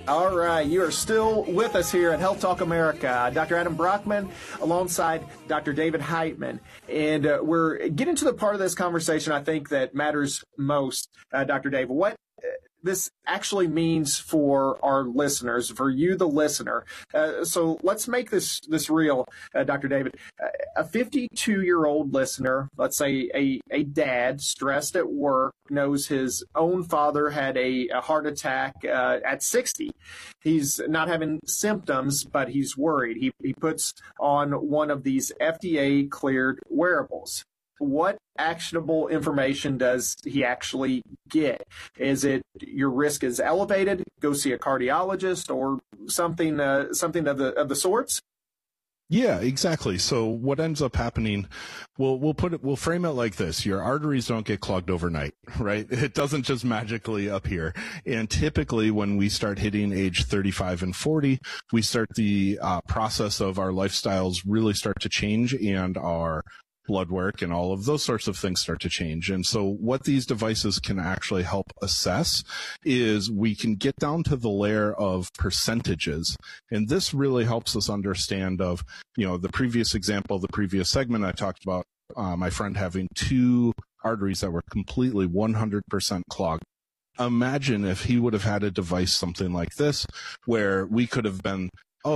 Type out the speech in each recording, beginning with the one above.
All right, you are still with us here at Health Talk America. Dr. Adam Brockman alongside Dr. David Heitman. And we're getting to the part of this conversation I think that matters most, Dr. David. What this actually means for our listeners, for you, the listener. So let's make this real, Dr. David. A 52-year-old listener, let's say a dad stressed at work, knows his own father had a heart attack at 60. He's not having symptoms, but he's worried. He puts on one of these FDA-cleared wearables. What actionable information does he actually get? Is it your risk is elevated? Go see a cardiologist or something of the sorts? Yeah, exactly. So what ends up happening, we'll frame it like this. Your arteries don't get clogged overnight, right? It doesn't just magically appear. And typically when we start hitting age 35 and 40, we start the process of our lifestyles really start to change, and our blood work and all of those sorts of things start to change. And so what these devices can actually help assess is we can get down to the layer of percentages. And this really helps us understand of, the previous example, the previous segment I talked about, my friend having two arteries that were completely 100% clogged. Imagine if he would have had a device, something like this, where we could have been,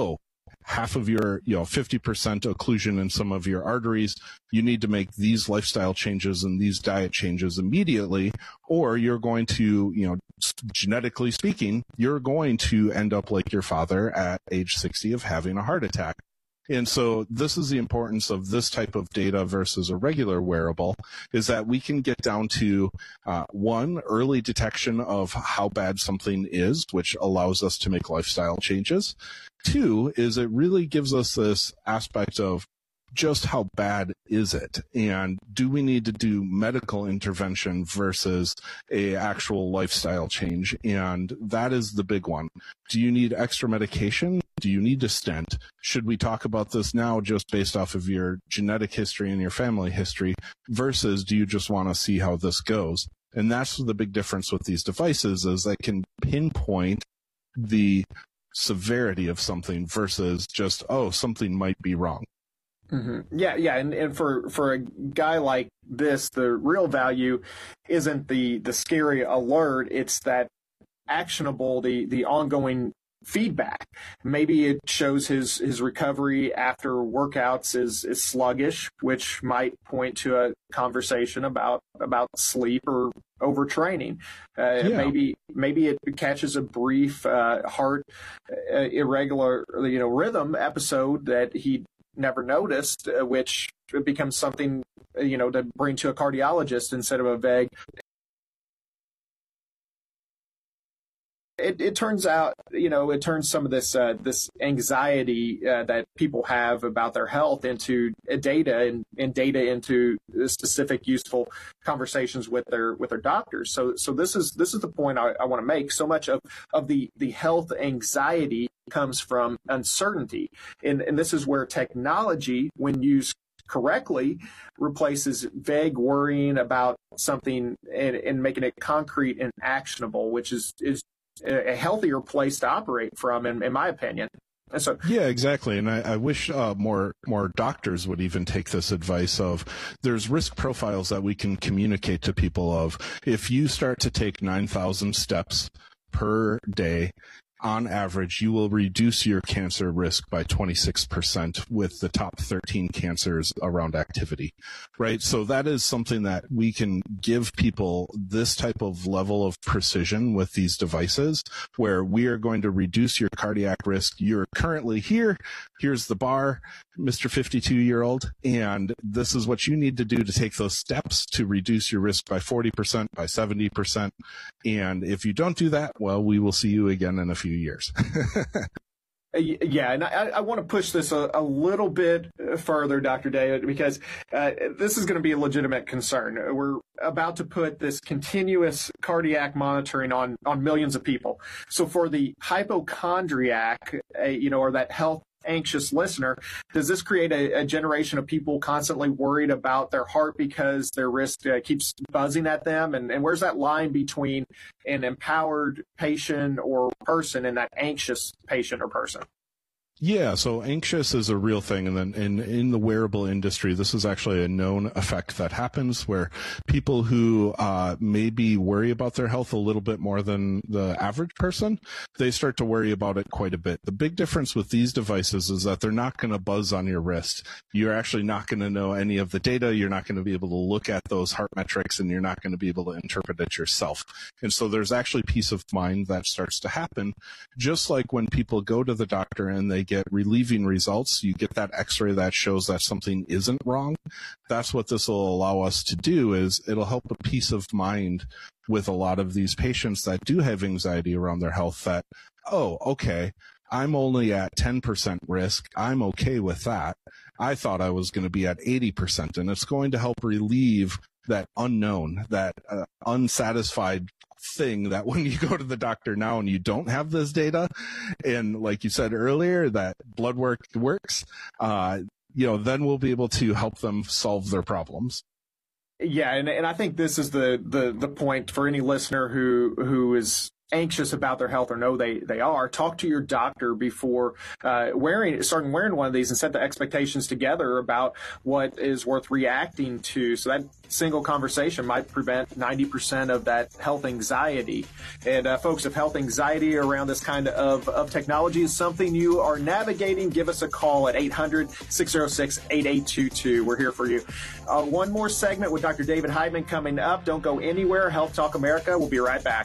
half of your, 50% occlusion in some of your arteries, you need to make these lifestyle changes and these diet changes immediately, or you're going to, genetically speaking, you're going to end up like your father at age 60 of having a heart attack. And so this is the importance of this type of data versus a regular wearable, is that we can get down to, one, early detection of how bad something is, which allows us to make lifestyle changes. Two, is it really gives us this aspect of just how bad is it? And do we need to do medical intervention versus a actual lifestyle change? And that is the big one. Do you need extra medication? Do you need to stent? Should we talk about this now just based off of your genetic history and your family history versus do you just want to see how this goes? And that's the big difference with these devices, is they can pinpoint the severity of something versus just, something might be wrong. Mm-hmm. Yeah. And for a guy like this, the real value isn't the scary alert. It's that actionable, the ongoing feedback. Maybe it shows his recovery after workouts is sluggish, which might point to a conversation about sleep or overtraining. Maybe it catches a brief heart irregular rhythm episode that he never noticed, which becomes something to bring to a cardiologist instead of a vague. It turns out, it turns some of this anxiety that people have about their health into data and data into specific useful conversations with their doctors. So this is the point I want to make. So much of the health anxiety comes from uncertainty, and this is where technology, when used correctly, replaces vague worrying about something and making it concrete and actionable, which is a healthier place to operate from, in my opinion. And so, yeah, exactly. And I wish more doctors would even take this advice of, there's risk profiles that we can communicate to people of, if you start to take 9,000 steps per day, on average, you will reduce your cancer risk by 26% with the top 13 cancers around activity, right? So that is something that we can give people, this type of level of precision with these devices, where we are going to reduce your cardiac risk. You're currently here. Here's the bar, Mr. 52-year-old, and this is what you need to do to take those steps to reduce your risk by 40%, by 70%. And if you don't do that, well, we will see you again in a few years. Yeah, and I want to push this a little bit further, Dr. David, because this is going to be a legitimate concern. We're about to put this continuous cardiac monitoring on millions of people. So for the hypochondriac, or that health anxious listener, does this create a generation of people constantly worried about their heart because their wrist keeps buzzing at them? And where's that line between an empowered patient or person and that anxious patient or person? Yeah, so anxious is a real thing, and then in the wearable industry, this is actually a known effect that happens where people who maybe worry about their health a little bit more than the average person, they start to worry about it quite a bit. The big difference with these devices is that they're not going to buzz on your wrist. You're actually not going to know any of the data. You're not going to be able to look at those heart metrics, and you're not going to be able to interpret it yourself. And so there's actually peace of mind that starts to happen, just like when people go to the doctor and they get relieving results. You get that x-ray that shows that something isn't wrong. That's what this will allow us to do, is it'll help a peace of mind with a lot of these patients that do have anxiety around their health, that, oh, okay, I'm only at 10% risk. I'm okay with that. I thought I was going to be at 80%, and it's going to help relieve that unknown, that unsatisfied thing that when you go to the doctor now and you don't have this data, and like you said earlier, that blood work works, then we'll be able to help them solve their problems. Yeah, and I think this is the point for any listener who is anxious about their health or know they are. Talk to your doctor before starting wearing one of these, and set the expectations together about what is worth reacting to. So that single conversation might prevent 90% of that health anxiety. And folks, if health anxiety around this kind of technology is something you are navigating, give us a call at 800-606-8822. We're here for you. One more segment with Dr. David Heitman coming up. Don't go anywhere. Health Talk America. We'll be right back.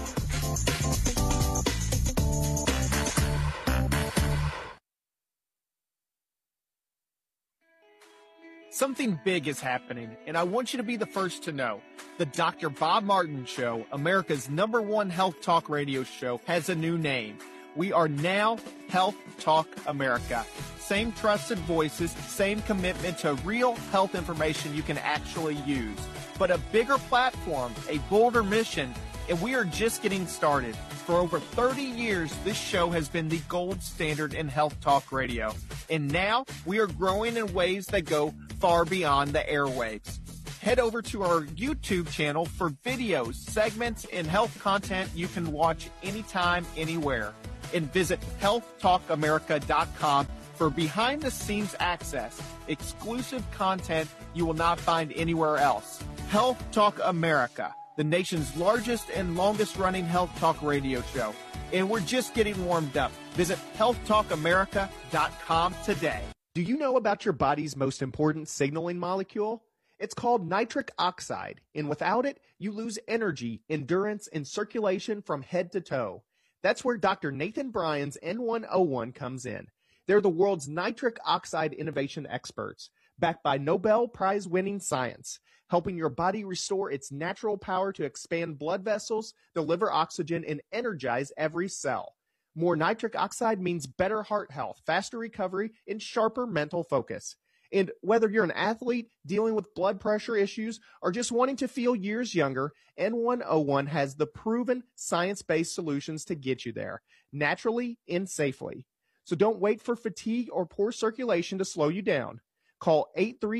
Something big is happening, and I want you to be the first to know. The Dr. Bob Martin Show, America's #1 health talk radio show, has a new name. We are now Health Talk America. Same trusted voices, same commitment to real health information you can actually use. But a bigger platform, a bolder mission, and we are just getting started. For over 30 years, this show has been the gold standard in health talk radio. And now we are growing in ways that go far beyond the airwaves. Head over to our YouTube channel for videos, segments, and health content you can watch anytime, anywhere. And visit healthtalkamerica.com for behind-the-scenes access, exclusive content you will not find anywhere else. Health Talk America, the nation's largest and longest-running health talk radio show. And we're just getting warmed up. Visit healthtalkamerica.com today. Do you know about your body's most important signaling molecule? It's called nitric oxide, and without it, you lose energy, endurance, and circulation from head to toe. That's where Dr. Nathan Bryan's N101 comes in. They're the world's nitric oxide innovation experts, backed by Nobel Prize-winning science, helping your body restore its natural power to expand blood vessels, deliver oxygen, and energize every cell. More nitric oxide means better heart health, faster recovery, and sharper mental focus. And whether you're an athlete dealing with blood pressure issues or just wanting to feel years younger, N101 has the proven science-based solutions to get you there, naturally and safely. So don't wait for fatigue or poor circulation to slow you down. Call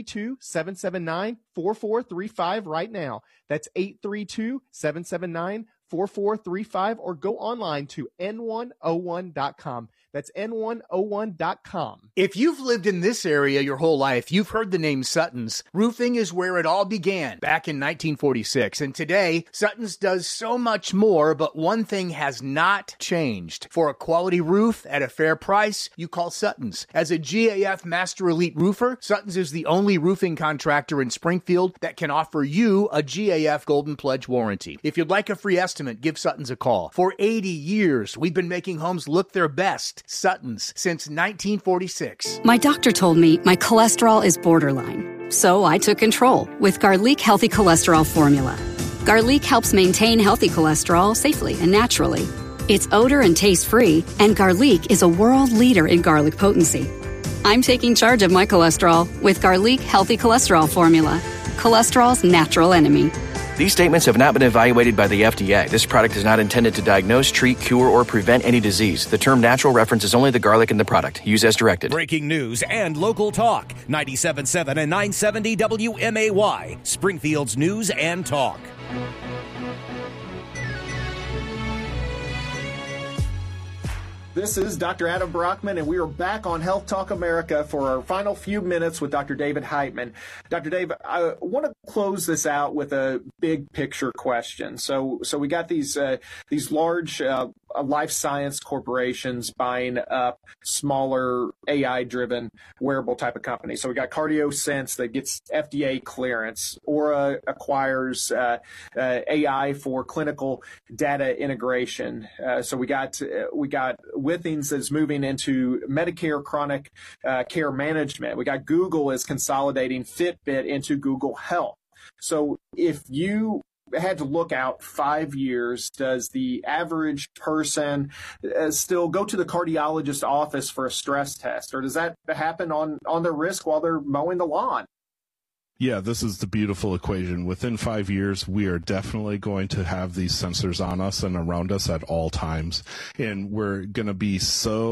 832-779-4435 right now. That's 832-779-4435, or go online to n101.com. That's n101.com. If you've lived in this area your whole life, you've heard the name Sutton's. Roofing is where it all began back in 1946. And today, Sutton's does so much more, but one thing has not changed. For a quality roof at a fair price, you call Sutton's. As a GAF Master Elite roofer, Sutton's is the only roofing contractor in Springfield that can offer you a GAF Golden Pledge warranty. If you'd like a free estimate, give Sutton's a call. For 80 years, we've been making homes look their best. Sutton's since 1946. My doctor told me my cholesterol is borderline, so I took control with Garlic Healthy Cholesterol Formula. Garlic helps maintain healthy cholesterol safely and naturally. It's odor and taste-free, and Garlic is a world leader in garlic potency. I'm taking charge of my cholesterol with Garlic Healthy Cholesterol Formula, cholesterol's natural enemy. These statements have not been evaluated by the FDA. This product is not intended to diagnose, treat, cure, or prevent any disease. The term natural references only the garlic in the product. Use as directed. Breaking news and local talk. 97.7 and 970 WMAY. Springfield's News and Talk. This is Dr. Adam Brockman, and we are back on Health Talk America for our final few minutes with Dr. David Heitman. Dr. Dave, I want to close this out with a big picture question. So we got these large life science corporations buying up smaller AI-driven wearable type of companies. So we got CardioSense that gets FDA clearance. Aura acquires AI for clinical data integration. So we got Withings that's moving into Medicare chronic care management. We got Google is consolidating Fitbit into Google Health. So if you had to look out 5 years, does the average person still go to the cardiologist office for a stress test, or does that happen on their risk while they're mowing the lawn? Yeah, this is the beautiful equation. Within 5 years, we are definitely going to have these sensors on us and around us at all times. And we're going to be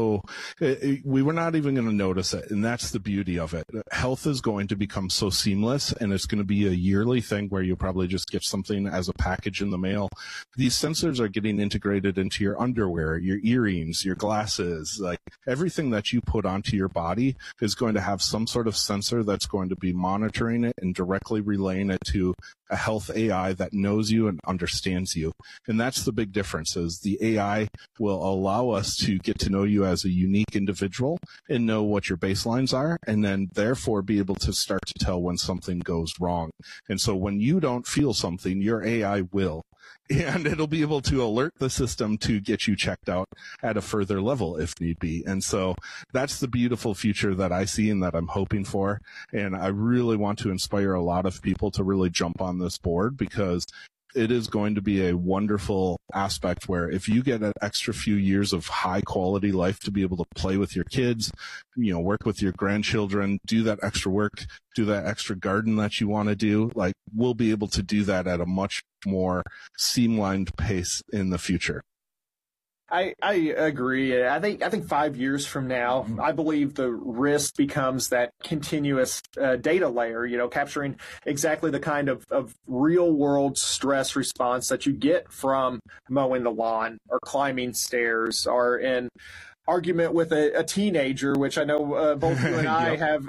we were not even going to notice it. And that's the beauty of it. Health is going to become so seamless, and it's going to be a yearly thing where you'll probably just get something as a package in the mail. These sensors are getting integrated into your underwear, your earrings, your glasses, like everything that you put onto your body is going to have some sort of sensor that's going to be monitoring it and directly relaying it to a health AI that knows you and understands you. And that's the big difference, is the AI will allow us to get to know you as a unique individual and know what your baselines are, and then therefore be able to start to tell when something goes wrong. And so when you don't feel something, your AI will. And it'll be able to alert the system to get you checked out at a further level if need be. And so that's the beautiful future that I see and that I'm hoping for. And I really want to inspire a lot of people to really jump on this board, because it is going to be a wonderful aspect where if you get an extra few years of high quality life to be able to play with your kids, work with your grandchildren, do that extra work, do that extra garden that you want to do, like we'll be able to do that at a much more streamlined pace in the future. I agree. I think 5 years from now, I believe the risk becomes that continuous data layer, capturing exactly the kind of real world stress response that you get from mowing the lawn or climbing stairs or in argument with a teenager, which I know both you and I have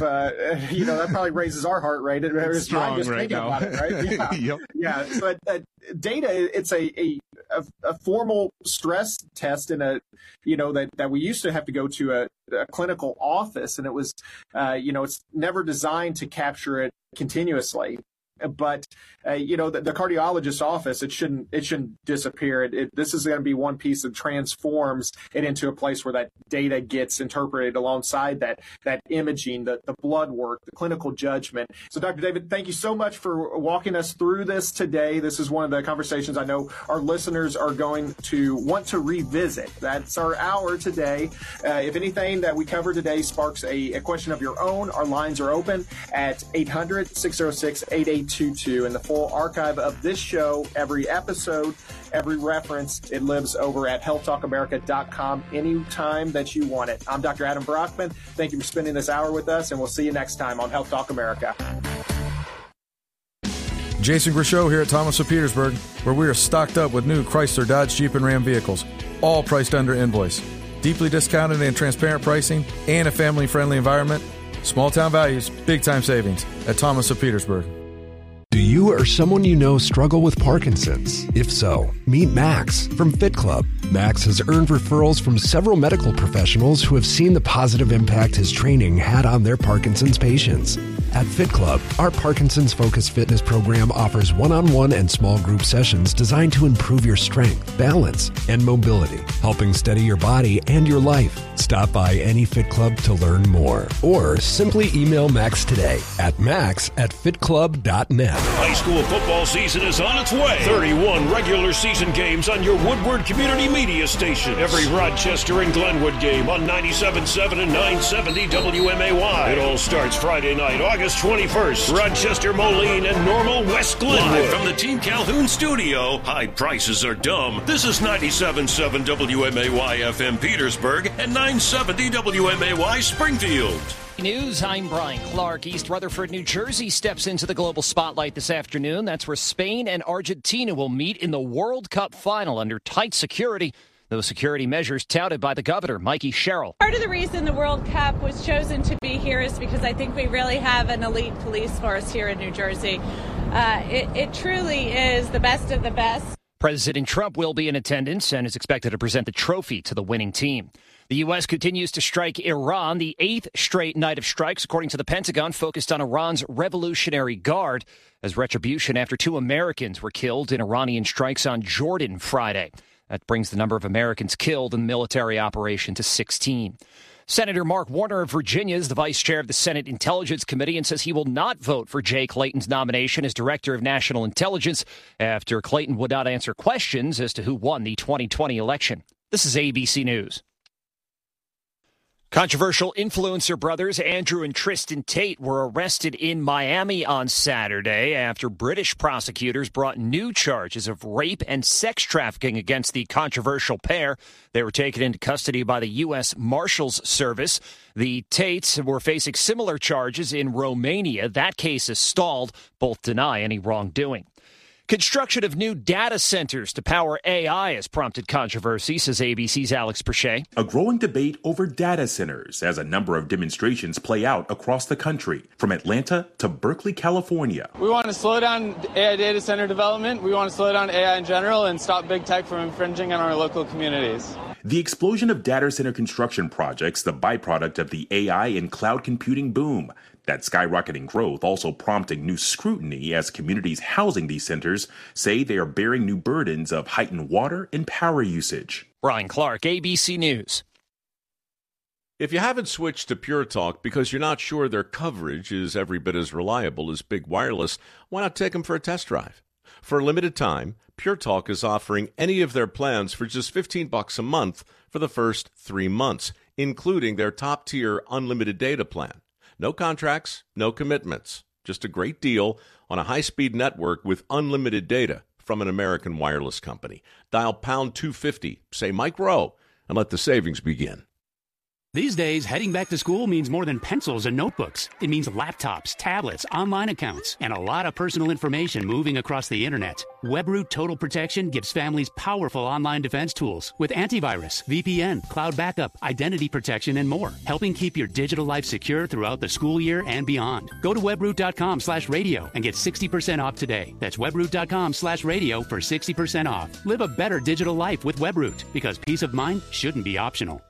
that probably raises our heart rate. It's strong just right now. About it, right? Yeah. Yep. Yeah. So data, it's a formal stress test in that we used to have to go to a clinical office, and it was it's never designed to capture it continuously. But the cardiologist's office, it shouldn't disappear. This is going to be one piece that transforms it into a place where that data gets interpreted alongside that imaging, the blood work, the clinical judgment. So, Dr. David, thank you so much for walking us through this today. This is one of the conversations I know our listeners are going to want to revisit. That's our hour today. If anything that we covered today sparks a question of your own, our lines are open at 800-606-8822. And the full archive of this show, every episode, every reference, it lives over at healthtalkamerica.com anytime that you want it. I'm Dr. Adam Brockman. Thank you for spending this hour with us, and we'll see you next time on Health Talk America. Jason Grishow here at Thomas of Petersburg, where we are stocked up with new Chrysler, Dodge, Jeep, and Ram vehicles, all priced under invoice. Deeply discounted and transparent pricing and a family-friendly environment. Small town values, big time savings at Thomas of Petersburg. Do you or someone you know struggle with Parkinson's? If so, meet Max from Fit Club. Max has earned referrals from several medical professionals who have seen the positive impact his training had on their Parkinson's patients. At Fit Club, our Parkinson's-focused fitness program offers one-on-one and small group sessions designed to improve your strength, balance, and mobility, helping steady your body and your life. Stop by any Fit Club to learn more, or simply email Max today at max@fitclub.net. High school football season is on its way. 31 regular season games on your Woodward Community Media media station. Every Rochester and Glenwood game on 97.7 and 970 WMAY. It all starts Friday night, August 21st. Rochester, Moline, and Normal West Glenwood. Live from the Team Calhoun studio, high prices are dumb. This is 97.7 WMAY FM Petersburg and 970 WMAY Springfield. News, I'm Brian Clark. East Rutherford, New Jersey steps into the global spotlight this afternoon. That's where Spain and Argentina will meet in the World Cup final under tight security. Those security measures touted by the governor, Mikey Sherrill. Part of the reason the World Cup was chosen to be here is because I think we really have an elite police force here in New Jersey. It truly is the best of the best. President Trump will be in attendance and is expected to present the trophy to the winning team. The U.S. continues to strike Iran, the 8th straight night of strikes, according to the Pentagon, focused on Iran's Revolutionary Guard as retribution after 2 Americans were killed in Iranian strikes on Jordan Friday. That brings the number of Americans killed in the military operation to 16. Senator Mark Warner of Virginia is the vice chair of the Senate Intelligence Committee and says he will not vote for Jay Clayton's nomination as Director of National Intelligence after Clayton would not answer questions as to who won the 2020 election. This is ABC News. Controversial influencer brothers Andrew and Tristan Tate were arrested in Miami on Saturday after British prosecutors brought new charges of rape and sex trafficking against the controversial pair. They were taken into custody by the U.S. Marshals Service. The Tates were facing similar charges in Romania. That case is stalled. Both deny any wrongdoing. Construction of new data centers to power AI has prompted controversy, says ABC's Alex Perche. A growing debate over data centers as a number of demonstrations play out across the country, from Atlanta to Berkeley, California. We want to slow down AI data center development. We want to slow down AI in general and stop big tech from infringing on our local communities. The explosion of data center construction projects, the byproduct of the AI and cloud computing boom. That skyrocketing growth also prompting new scrutiny as communities housing these centers say they are bearing new burdens of heightened water and power usage. Brian Clark, ABC News. If you haven't switched to Pure Talk because you're not sure their coverage is every bit as reliable as Big Wireless, why not take them for a test drive? For a limited time, Pure Talk is offering any of their plans for just $15 a month for the first 3 months, including their top-tier unlimited data plan. No contracts, no commitments. Just a great deal on a high-speed network with unlimited data from an American wireless company. Dial pound 250, say Mike Rowe, and let the savings begin. These days, heading back to school means more than pencils and notebooks. It means laptops, tablets, online accounts, and a lot of personal information moving across the internet. WebRoot Total Protection gives families powerful online defense tools with antivirus, VPN, cloud backup, identity protection, and more, helping keep your digital life secure throughout the school year and beyond. Go to webroot.com/radio and get 60% off today. That's webroot.com/radio for 60% off. Live a better digital life with WebRoot, because peace of mind shouldn't be optional.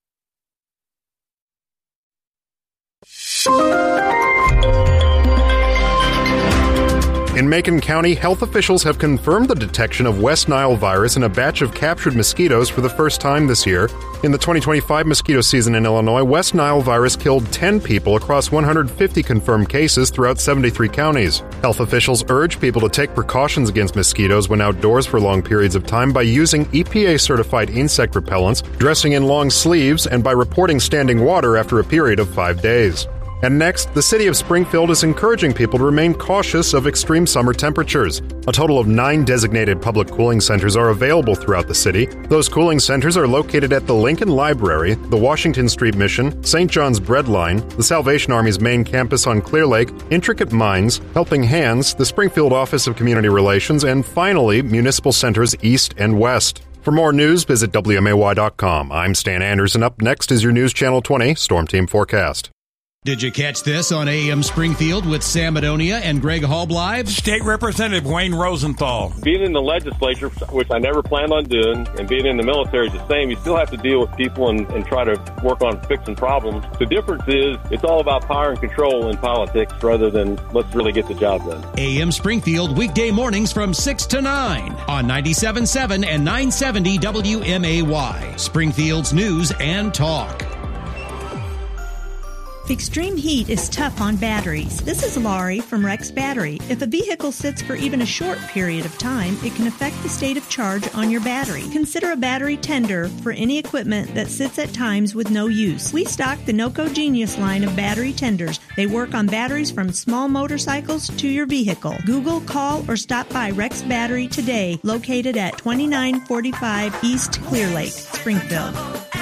In Macon County, health officials have confirmed the detection of West Nile virus in a batch of captured mosquitoes for the first time this year. In the 2025 mosquito season in Illinois, West Nile virus killed 10 people across 150 confirmed cases throughout 73 counties. Health officials urge people to take precautions against mosquitoes when outdoors for long periods of time by using EPA-certified insect repellents, dressing in long sleeves, and by reporting standing water after a period of 5 days. And next, the city of Springfield is encouraging people to remain cautious of extreme summer temperatures. A total of 9 designated public cooling centers are available throughout the city. Those cooling centers are located at the Lincoln Library, the Washington Street Mission, St. John's Bread Line, the Salvation Army's main campus on Clear Lake, Intricate Minds, Helping Hands, the Springfield Office of Community Relations, and finally, municipal centers east and west. For more news, visit WMAY.com. I'm Stan Anderson. Up next is your News Channel 20 Storm Team Forecast. Did you catch this on AM Springfield with Sam Madonia and Greg Halbleib? State Representative Wayne Rosenthal. Being in the legislature, which I never planned on doing, and being in the military is the same. You still have to deal with people and try to work on fixing problems. The difference is it's all about power and control in politics rather than let's really get the job done. AM Springfield, weekday mornings from 6 to 9 on 97.7 and 970 WMAY. Springfield's News and Talk. Extreme heat is tough on batteries. This is Laurie from Rex Battery. If a vehicle sits for even a short period of time, it can affect the state of charge on your battery. Consider a battery tender for any equipment that sits at times with no use. We stock the NOCO Genius line of battery tenders. They work on batteries from small motorcycles to your vehicle. Google, call, or stop by Rex Battery today, located at 2945 East Clear Lake, Springfield.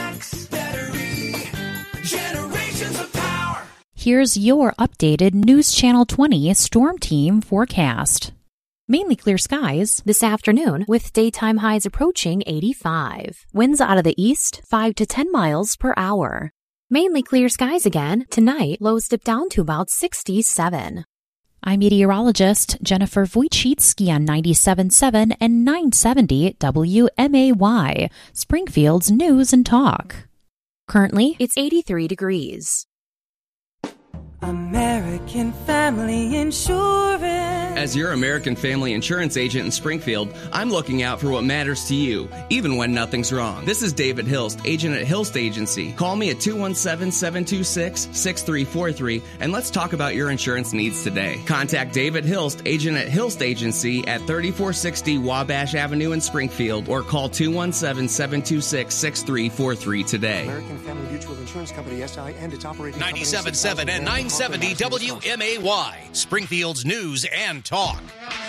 Here's your updated News Channel 20 Storm Team forecast. Mainly clear skies this afternoon with daytime highs approaching 85. Winds out of the east 5 to 10 miles per hour. Mainly clear skies again. Tonight, lows dip down to about 67. I'm meteorologist Jennifer Wojcicki on 97.7 and 970 WMAY, Springfield's News and Talk. Currently, it's 83 degrees. American Family Insurance. As your American Family Insurance agent in Springfield, I'm looking out for what matters to you, even when nothing's wrong. This is David Hilst, agent at Hilst Agency. Call me at 217-726-6343, and let's talk about your insurance needs today. Contact David Hilst, agent at Hilst Agency at 3460 Wabash Avenue in Springfield, or call 217-726-6343 today. American Family Mutual Insurance Company, SI, and its operating 97.7 and 970 WMAY, Springfield's News and Talk.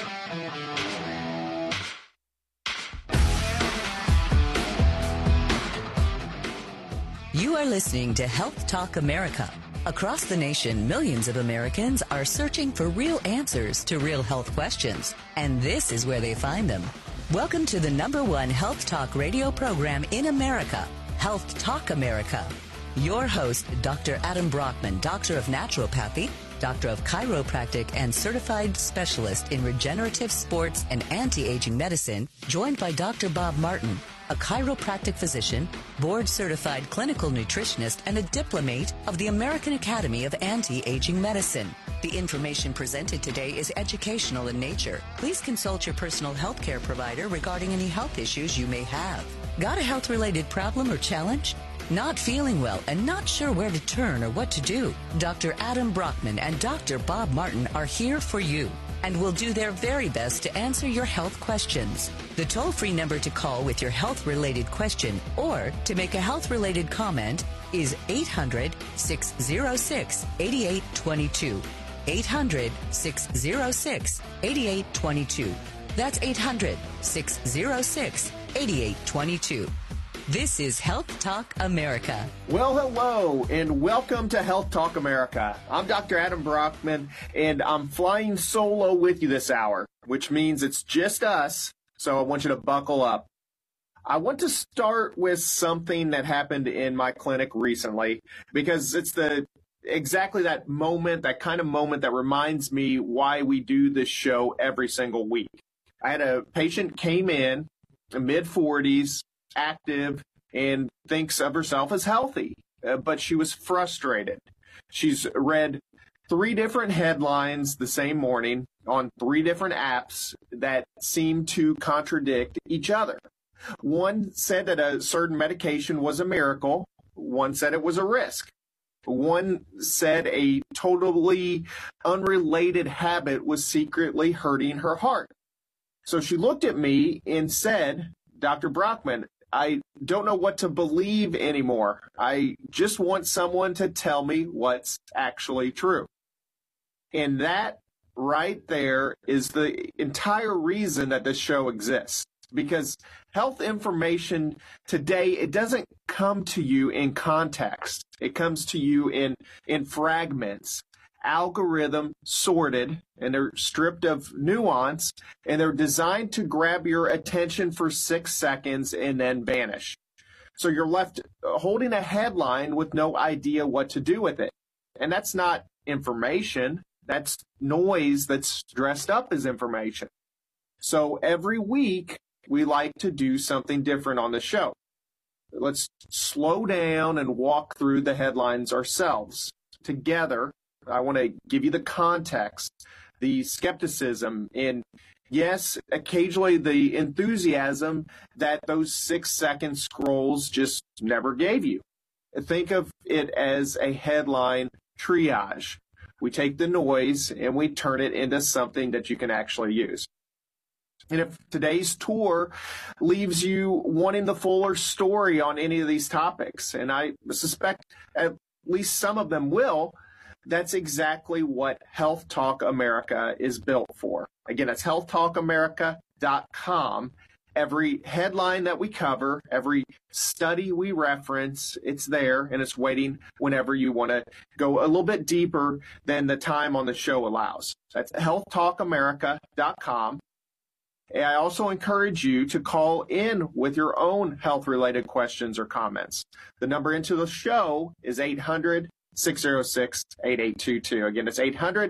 You are listening to Health Talk America. Across the nation, millions of Americans are searching for real answers to real health questions, and this is where they find them. Welcome to the #1 health talk radio program in America, Health Talk America. Your host, Dr. Adam Brockman, Doctor of Naturopathy, Doctor of Chiropractic, and Certified Specialist in Regenerative Sports and Anti-Aging Medicine, joined by Dr. Bob Martin, a chiropractic physician, board-certified clinical nutritionist, and a diplomate of the American Academy of Anti-Aging Medicine. The information presented today is educational in nature. Please consult your personal health care provider regarding any health issues you may have. Got a health-related problem or challenge? Not feeling well and not sure where to turn or what to do? Dr. Adam Brockman and Dr. Bob Martin are here for you and will do their very best to answer your health questions. The toll-free number to call with your health-related question or to make a health-related comment is 800-606-8822. 800-606-8822. That's 800-606-8822. This is Health Talk America. Well, hello, and welcome to Health Talk America. I'm Dr. Adam Brockman, and I'm flying solo with you this hour, which means it's just us, so I want you to buckle up. I want to start with something that happened in my clinic recently, because it's exactly that moment, that kind of moment that reminds me why we do this show every single week. I had a patient came in, mid-40s, active, and thinks of herself as healthy, but she was frustrated. She's read 3 different headlines the same morning on 3 different apps that seem to contradict each other. One said that a certain medication was a miracle. One said it was a risk. One said a totally unrelated habit was secretly hurting her heart. So she looked at me and said, Dr. Brockman, I don't know what to believe anymore. I just want someone to tell me what's actually true. And that right there is the entire reason that this show exists. Because health information today, it doesn't come to you in context. It comes to you in fragments, algorithm sorted, and they're stripped of nuance, and they're designed to grab your attention for 6 seconds and then vanish. So you're left holding a headline with no idea what to do with it. And that's not information. That's noise that's dressed up as information. So every week, we like to do something different on the show. Let's slow down and walk through the headlines ourselves. Together, I want to give you the context, the skepticism, and yes, occasionally the enthusiasm that those 6-second scrolls just never gave you. Think of it as a headline triage. We take the noise and we turn it into something that you can actually use. And if today's tour leaves you wanting the fuller story on any of these topics, and I suspect at least some of them will, that's exactly what Health Talk America is built for. Again, it's healthtalkamerica.com. Every headline that we cover, every study we reference, it's there and it's waiting whenever you want to go a little bit deeper than the time on the show allows. That's healthtalkamerica.com. And I also encourage you to call in with your own health-related questions or comments. The number into the show is 800-606-8822. Again, it's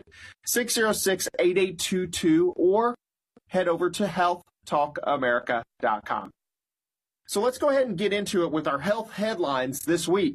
800-606-8822, or head over to healthtalkamerica.com. So let's go ahead and get into it with our health headlines this week.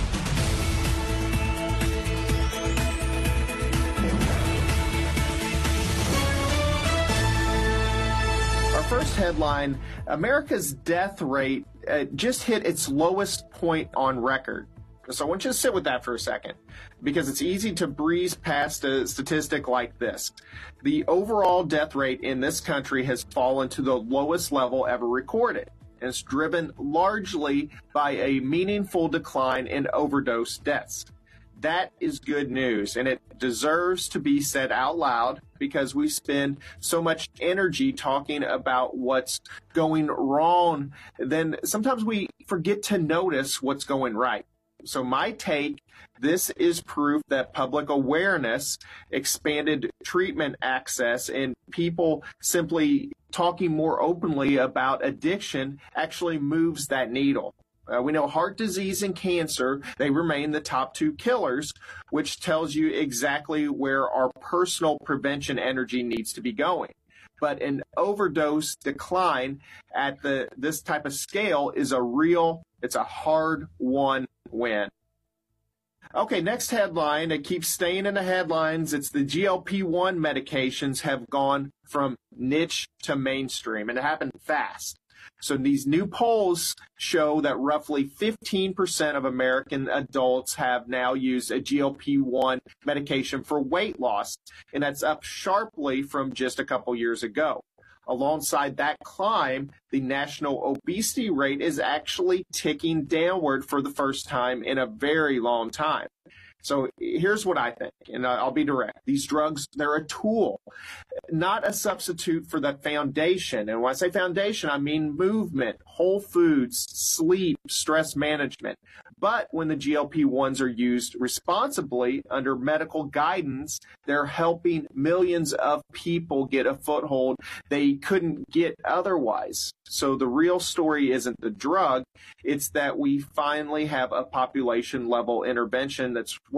First headline, America's death rate just hit its lowest point on record. So I want you to sit with that for a second, because it's easy to breeze past a statistic like this. The overall death rate in this country has fallen to the lowest level ever recorded, and it's driven largely by a meaningful decline in overdose deaths. That is good news, and it deserves to be said out loud, because we spend so much energy talking about what's going wrong, then sometimes we forget to notice what's going right. So my take, this is proof that public awareness, expanded treatment access, and people simply talking more openly about addiction actually moves that needle. We know heart disease and cancer, they remain the top two killers, which tells you exactly where our personal prevention energy needs to be going. But an overdose decline at this type of scale is it's a hard-won win. Okay, next headline. It keeps staying in the headlines. It's the GLP-1 medications have gone from niche to mainstream, and it happened fast. So these new polls show that roughly 15% of American adults have now used a GLP-1 medication for weight loss, and that's up sharply from just a couple years ago. Alongside that climb, the national obesity rate is actually ticking downward for the first time in a very long time. So here's what I think, and I'll be direct. These drugs, they're a tool, not a substitute for the foundation. And when I say foundation, I mean movement, whole foods, sleep, stress management. But when the GLP-1s are used responsibly under medical guidance, they're helping millions of people get a foothold they couldn't get otherwise. So the real story isn't the drug, it's that we finally have a population-level intervention that's